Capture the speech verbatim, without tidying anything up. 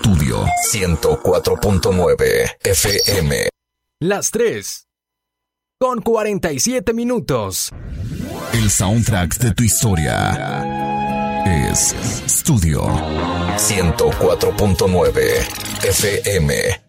Estudio ciento cuatro punto nueve F M. Las tres con cuarenta y siete minutos. El soundtrack de tu historia es Estudio ciento cuatro punto nueve F M.